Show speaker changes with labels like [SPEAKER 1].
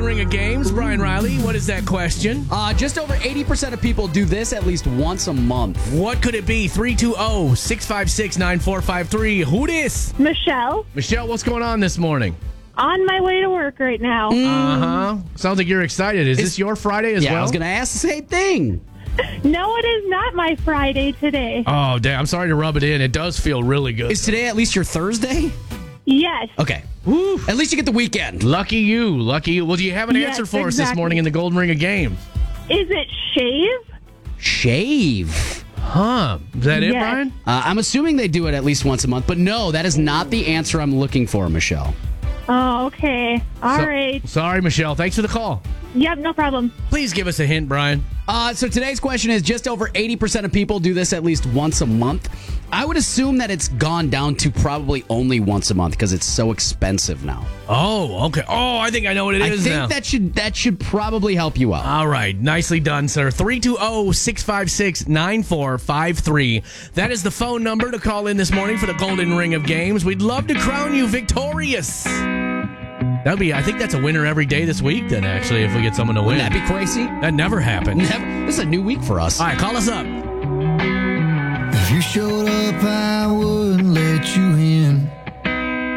[SPEAKER 1] Ring of Games. Brian Riley, what is that question?
[SPEAKER 2] Just over 80% of people do this at least once a month.
[SPEAKER 1] What could it be? 320-656-9453. Who dis?
[SPEAKER 3] Michelle,
[SPEAKER 1] Michelle, what's going on this morning?
[SPEAKER 3] on my way to work right now.
[SPEAKER 1] Uh-huh. Sounds like you're excited. Is this your Friday as
[SPEAKER 2] Yeah,
[SPEAKER 1] well?
[SPEAKER 2] I was going to ask the same thing.
[SPEAKER 3] No, it is not my Friday today.
[SPEAKER 1] Oh, damn. I'm sorry to rub it in. It does feel really good.
[SPEAKER 2] Is today at least your Thursday?
[SPEAKER 3] Yes.
[SPEAKER 2] Okay.
[SPEAKER 1] Woo.
[SPEAKER 2] At least you get the weekend.
[SPEAKER 1] Lucky you. Lucky you. Well, do you have an
[SPEAKER 3] Yes,
[SPEAKER 1] answer for us this
[SPEAKER 3] exactly.
[SPEAKER 1] morning in the Golden Ring of Games?
[SPEAKER 3] Is it shave?
[SPEAKER 2] Shave.
[SPEAKER 1] Huh. Is that it,
[SPEAKER 3] Yes.
[SPEAKER 1] Brian?
[SPEAKER 2] I'm assuming they do it at least once a month, but no, that is not the answer I'm looking for, Michelle.
[SPEAKER 3] Oh, okay. All right.
[SPEAKER 1] Sorry, Michelle. Thanks for the call.
[SPEAKER 3] Yep, no problem.
[SPEAKER 1] Please give us a hint, Brian.
[SPEAKER 2] So today's question is just over 80% of people do this at least once a month. I would assume that it's gone down to probably only once a month because it's so expensive now.
[SPEAKER 1] Oh, okay. Oh, I think I know what it is now.
[SPEAKER 2] I think that should probably help you out.
[SPEAKER 1] All right. Nicely done, sir. 320-656-9453. That is the phone number to call in this morning for the Golden Ring of Games. We'd love to crown you victorious. I think that's a winner every day this week, then, actually, if we get someone to win.
[SPEAKER 2] Wouldn't that be crazy?
[SPEAKER 1] That never happens.
[SPEAKER 2] This is a new week for us.
[SPEAKER 1] All right, call us up.
[SPEAKER 4] If you showed up, I wouldn't let you in.